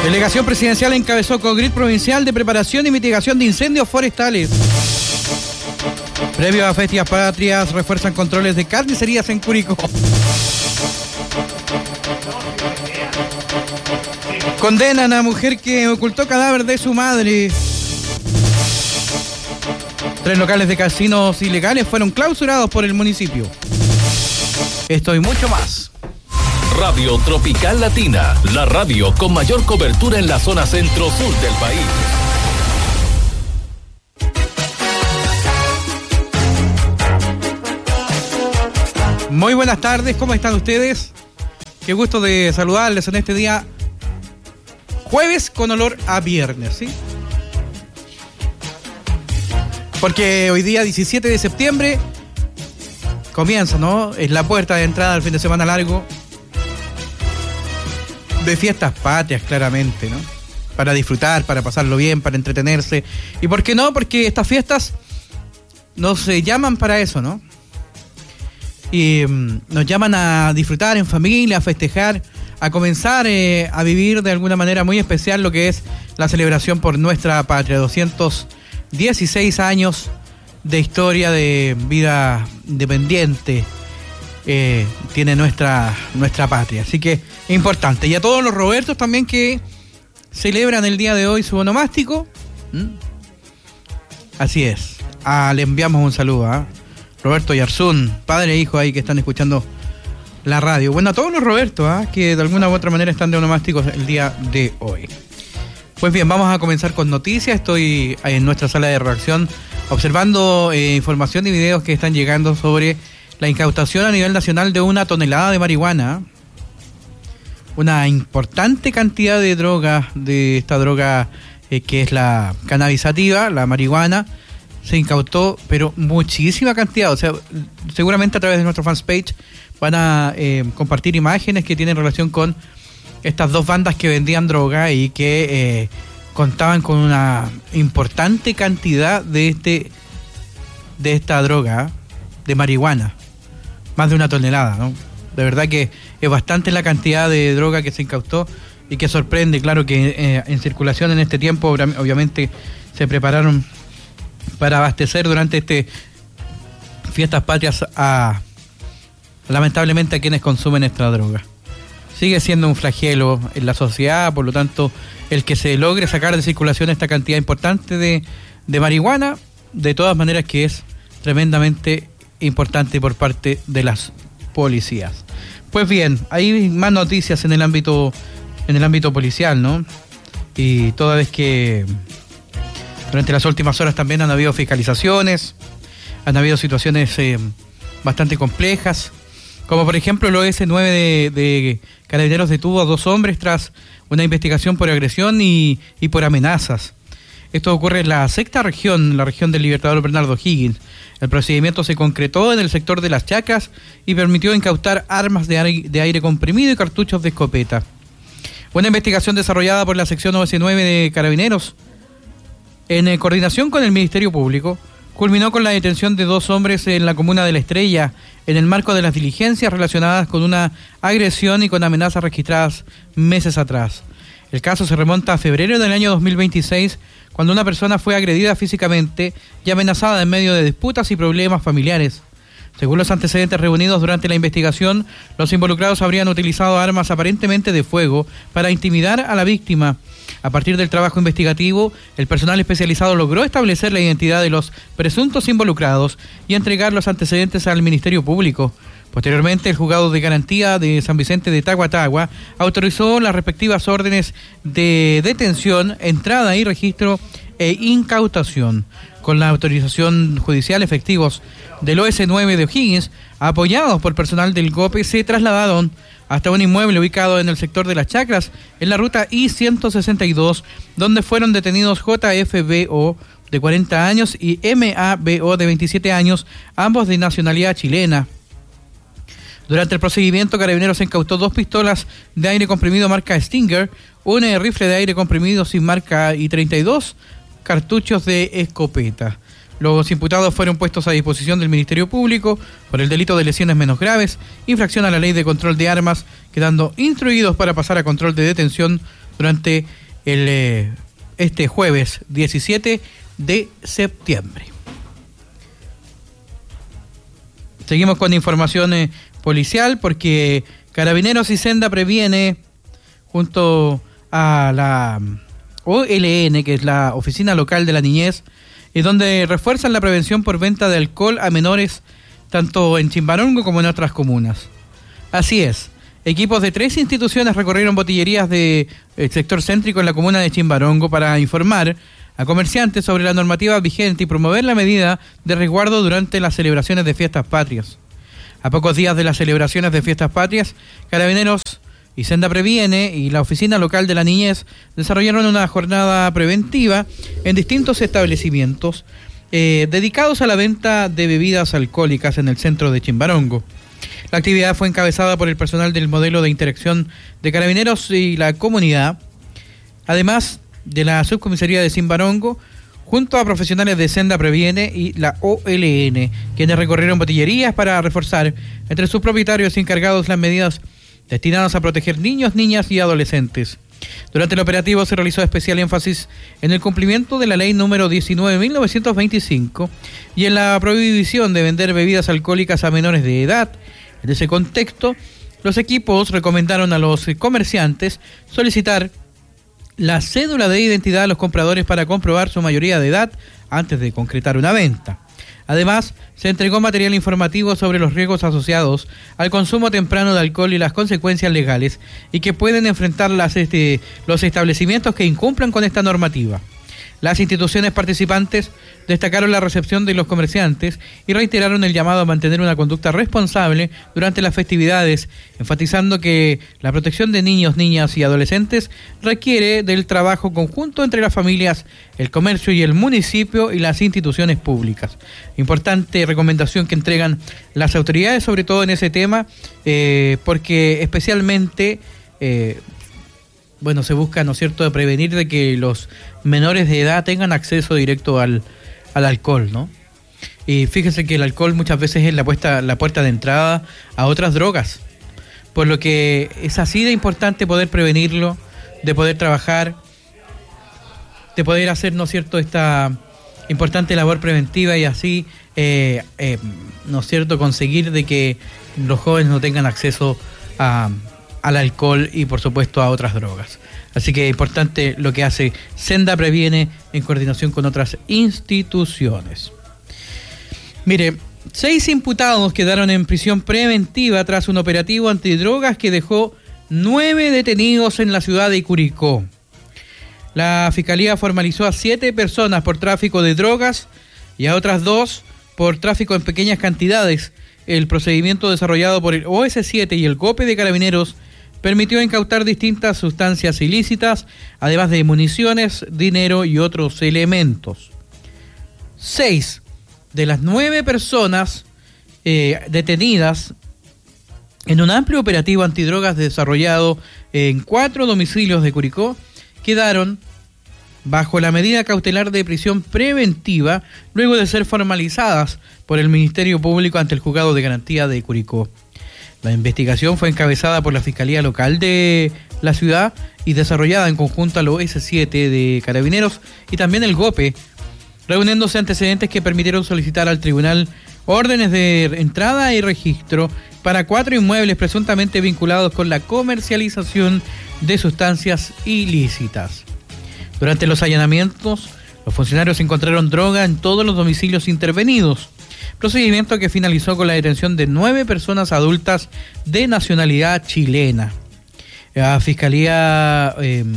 Delegación presidencial encabezó Congrid Provincial de Preparación y Mitigación de Incendios Forestales. Previo a Festias Patrias, refuerzan controles de carnicerías en Curicó. Condenan a mujer que ocultó cadáver de su madre. 3 locales de casinos ilegales fueron clausurados por el municipio. Esto y mucho más. Radio Tropical Latina, la radio con mayor cobertura en la zona centro-sur del país. Muy buenas tardes, ¿cómo están ustedes? Qué gusto de saludarles en este día jueves con olor a viernes, ¿sí? Porque hoy día 17 de septiembre comienza, ¿no? Es la puerta de entrada al fin de semana largo de fiestas patrias, claramente, ¿no? Para disfrutar, para pasarlo bien, para entretenerse. ¿Y por qué no? Porque estas fiestas nos llaman para eso, ¿no? Y nos llaman a disfrutar en familia, a festejar, a comenzar a vivir de alguna manera muy especial lo que es la celebración por nuestra patria. 216 años de historia de vida independiente tiene nuestra patria. Así que importante. Y a todos los Robertos también que celebran el día de hoy su onomástico. Así es. Le enviamos un saludo a Roberto Yarzún, padre e hijo ahí que están escuchando la radio. Bueno, a todos los Robertos que de alguna u otra manera están de onomásticos el día de hoy. Pues bien, vamos a comenzar con noticias. Estoy en nuestra sala de redacción observando información y videos que están llegando sobre la incautación a nivel nacional de 1 tonelada de marihuana. Una importante cantidad de droga, de esta droga que es la cannabisativa, la marihuana. Se incautó, pero muchísima cantidad. O sea, seguramente a través de nuestro fanpage van a compartir imágenes que tienen relación con estas dos bandas que vendían droga y que contaban con una importante cantidad de esta droga, de marihuana. Más de 1 tonelada, ¿no? De verdad que es bastante la cantidad de droga que se incautó y que sorprende. Claro que en circulación en este tiempo, obviamente, se prepararon para abastecer durante fiestas patrias lamentablemente a quienes consumen esta droga. Sigue siendo un flagelo en la sociedad, por lo tanto, el que se logre sacar de circulación esta cantidad importante de marihuana, de todas maneras que es tremendamente importante por parte de las policías. Pues bien, hay más noticias en el ámbito policial, ¿no? Y toda vez que durante las últimas horas también han habido fiscalizaciones, han habido situaciones bastante complejas, como por ejemplo el OS9 de Carabineros detuvo a 2 hombres tras una investigación por agresión y por amenazas. Esto ocurre en la 6ª región, la región del Libertador Bernardo Higgins. El procedimiento se concretó en el sector de Las Chacras y permitió incautar armas de aire comprimido y cartuchos de escopeta. Una investigación desarrollada por la sección OS9 de Carabineros, en coordinación con el Ministerio Público, culminó con la detención de 2 hombres en la comuna de La Estrella, en el marco de las diligencias relacionadas con una agresión y con amenazas registradas meses atrás. El caso se remonta a febrero del año 2026, cuando una persona fue agredida físicamente y amenazada en medio de disputas y problemas familiares. Según los antecedentes reunidos durante la investigación, los involucrados habrían utilizado armas aparentemente de fuego para intimidar a la víctima. A partir del trabajo investigativo, el personal especializado logró establecer la identidad de los presuntos involucrados y entregar los antecedentes al Ministerio Público. Posteriormente, el juzgado de garantía de San Vicente de Tagua autorizó las respectivas órdenes de detención, entrada y registro e incautación. Con la autorización judicial, efectivos del OS9 de O'Higgins, apoyados por personal del GOPE, se trasladaron hasta un inmueble ubicado en el sector de Las Chacras, en la ruta I-162, donde fueron detenidos JFBO, de 40 años, y MABO, de 27 años, ambos de nacionalidad chilena. Durante el procedimiento, Carabineros incautó 2 pistolas de aire comprimido marca Stinger, un rifle de aire comprimido sin marca y 32 cartuchos de escopeta. Los imputados fueron puestos a disposición del Ministerio Público por el delito de lesiones menos graves, infracción a la ley de control de armas, quedando instruidos para pasar a control de detención durante este jueves 17 de septiembre. Seguimos con información policial porque Carabineros y Senda Previene, junto a la OLN, que es la Oficina Local de la Niñez, y donde refuerzan la prevención por venta de alcohol a menores tanto en Chimbarongo como en otras comunas. Así es, equipos de 3 instituciones recorrieron botillerías del sector céntrico en la comuna de Chimbarongo para informar a comerciantes sobre la normativa vigente y promover la medida de resguardo durante las celebraciones de fiestas patrias. A pocos días de las celebraciones de fiestas patrias, Carabineros y Senda Previene y la Oficina Local de la Niñez desarrollaron una jornada preventiva en distintos establecimientos dedicados a la venta de bebidas alcohólicas en el centro de Chimbarongo. La actividad fue encabezada por el personal del modelo de interacción de Carabineros y la comunidad, además de la subcomisaría de Chimbarongo, junto a profesionales de Senda Previene y la OLN, quienes recorrieron botillerías para reforzar entre sus propietarios y encargados las medidas destinadas a proteger niños, niñas y adolescentes. Durante el operativo se realizó especial énfasis en el cumplimiento de la ley número 19.1925 y en la prohibición de vender bebidas alcohólicas a menores de edad. En ese contexto, los equipos recomendaron a los comerciantes solicitar la cédula de identidad a los compradores para comprobar su mayoría de edad antes de concretar una venta. Además, se entregó material informativo sobre los riesgos asociados al consumo temprano de alcohol y las consecuencias legales y que pueden enfrentar los establecimientos que incumplan con esta normativa. Las instituciones participantes destacaron la recepción de los comerciantes y reiteraron el llamado a mantener una conducta responsable durante las festividades, enfatizando que la protección de niños, niñas y adolescentes requiere del trabajo conjunto entre las familias, el comercio y el municipio y las instituciones públicas. Importante recomendación que entregan las autoridades, sobre todo en ese tema, porque especialmente se busca, ¿no es cierto?, de prevenir de que los menores de edad tengan acceso directo al alcohol, ¿no? Y fíjense que el alcohol muchas veces es la puerta de entrada a otras drogas, por lo que es así de importante poder prevenirlo, de poder trabajar, de poder hacer, ¿no es cierto?, esta importante labor preventiva y así, ¿no es cierto?, conseguir de que los jóvenes no tengan acceso al alcohol y por supuesto a otras drogas. Así que es importante lo que hace Senda Previene en coordinación con otras instituciones. Mire, 6 imputados quedaron en prisión preventiva tras un operativo antidrogas que dejó 9 detenidos en la ciudad de Curicó. La Fiscalía formalizó a 7 personas por tráfico de drogas y a otras 2 por tráfico en pequeñas cantidades. El procedimiento desarrollado por el OS7 y el GOPE de Carabineros permitió incautar distintas sustancias ilícitas, además de municiones, dinero y otros elementos. 6 de las 9 personas detenidas en un amplio operativo antidrogas desarrollado en 4 domicilios de Curicó quedaron bajo la medida cautelar de prisión preventiva luego de ser formalizadas por el Ministerio Público ante el Juzgado de Garantía de Curicó. La investigación fue encabezada por la Fiscalía Local de la ciudad y desarrollada en conjunto al OS7 de Carabineros y también el GOPE, reuniéndose antecedentes que permitieron solicitar al tribunal órdenes de entrada y registro para 4 inmuebles presuntamente vinculados con la comercialización de sustancias ilícitas. Durante los allanamientos, los funcionarios encontraron droga en todos los domicilios intervenidos, procedimiento que finalizó con la detención de 9 personas adultas de nacionalidad chilena. La Fiscalía,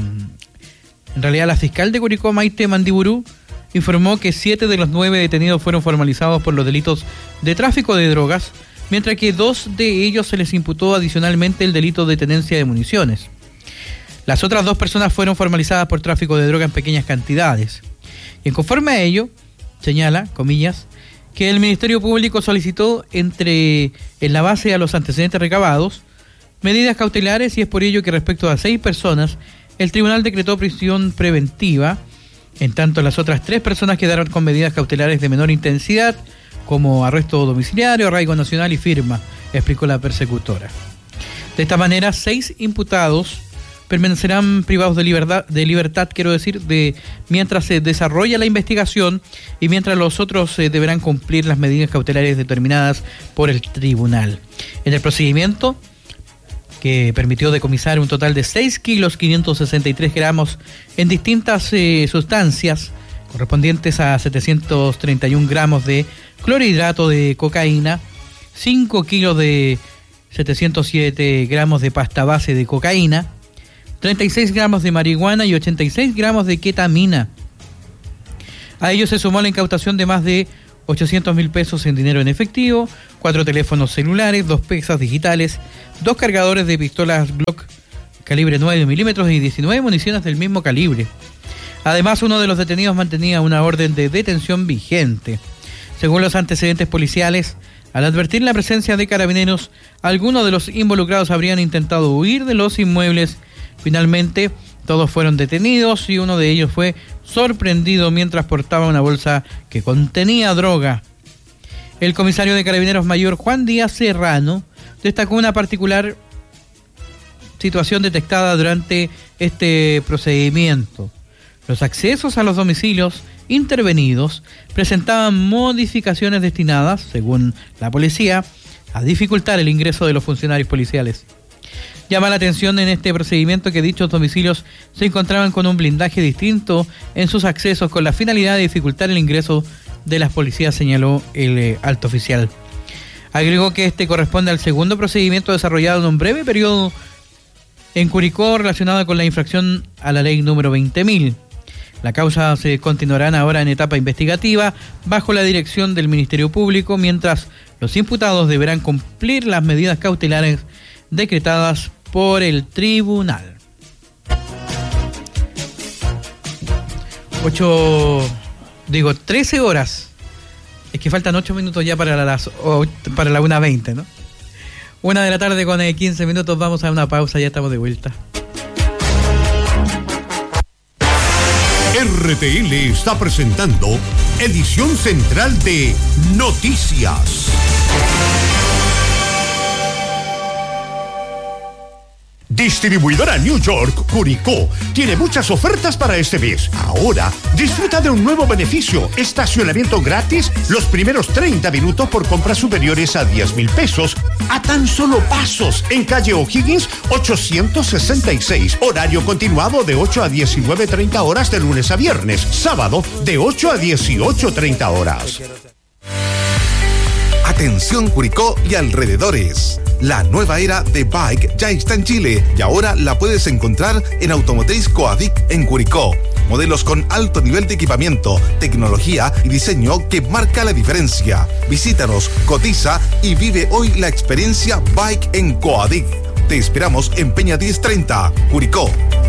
la fiscal de Curicó, Maite Mandiburú, informó que 7 de los 9 detenidos fueron formalizados por los delitos de tráfico de drogas, mientras que 2 de ellos se les imputó adicionalmente el delito de tenencia de municiones. Las otras 2 personas fueron formalizadas por tráfico de droga en pequeñas cantidades. Y conforme a ello, señala, comillas, que el Ministerio Público solicitó en la base a los antecedentes recabados medidas cautelares y es por ello que respecto a 6 personas el tribunal decretó prisión preventiva, en tanto las otras 3 personas quedaron con medidas cautelares de menor intensidad como arresto domiciliario, arraigo nacional y firma, explicó la persecutora. De esta manera, 6 imputados permanecerán privados de libertad, mientras se desarrolla la investigación y mientras los otros deberán cumplir las medidas cautelares determinadas por el tribunal. En el procedimiento, que permitió decomisar un total de 6 kilos 563 gramos en distintas sustancias, correspondientes a 731 gramos de clorhidrato de cocaína, 5 kilos de 707 gramos de pasta base de cocaína, 36 gramos de marihuana y 86 gramos de ketamina. A ello se sumó la incautación de más de 800.000 pesos en dinero en efectivo, 4 teléfonos celulares, 2 pesas digitales, 2 cargadores de pistolas Glock calibre 9 milímetros y 19 municiones del mismo calibre. Además, uno de los detenidos mantenía una orden de detención vigente. Según los antecedentes policiales, al advertir la presencia de carabineros, algunos de los involucrados habrían intentado huir de los inmuebles. Finalmente, todos fueron detenidos y uno de ellos fue sorprendido mientras portaba una bolsa que contenía droga. El comisario de Carabineros Mayor Juan Díaz Serrano destacó una particular situación detectada durante este procedimiento. Los accesos a los domicilios intervenidos presentaban modificaciones destinadas, según la policía, a dificultar el ingreso de los funcionarios policiales. Llama la atención en este procedimiento que dichos domicilios se encontraban con un blindaje distinto en sus accesos con la finalidad de dificultar el ingreso de las policías, señaló el alto oficial. Agregó que este corresponde al segundo procedimiento desarrollado en un breve periodo en Curicó relacionado con la infracción a la ley número 20.000. La causa se continuará ahora en etapa investigativa bajo la dirección del Ministerio Público, mientras los imputados deberán cumplir las medidas cautelares decretadas por el tribunal. 13 horas. Es que faltan 8 minutos ya para la 1:20, ¿no? 1 de la tarde con 15 minutos, vamos a una pausa, ya estamos de vuelta. RTL está presentando edición central de Noticias. Distribuidora New York, Curicó, tiene muchas ofertas para este mes. Ahora, disfruta de un nuevo beneficio: estacionamiento gratis los primeros 30 minutos por compras superiores a 10,000 pesos, a tan solo pasos, en calle O'Higgins 866. Horario continuado de 8 a 19:30 horas de lunes a viernes. Sábado de 8 a 18:30 horas. Atención Curicó y alrededores. La nueva era de Bike ya está en Chile y ahora la puedes encontrar en Automotriz Coadic en Curicó. Modelos con alto nivel de equipamiento, tecnología y diseño que marca la diferencia. Visítanos, cotiza y vive hoy la experiencia Bike en Coadic. Te esperamos en Peña 1030, Curicó.